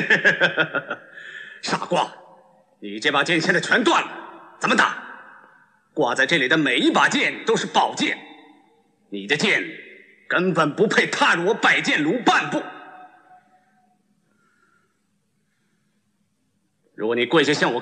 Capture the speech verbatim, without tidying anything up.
傻瓜，你这把剑现在全断了，怎么打？挂在这里的每一把剑都是宝剑，你的剑根本不配踏入我百剑炉半步。如果你跪下向我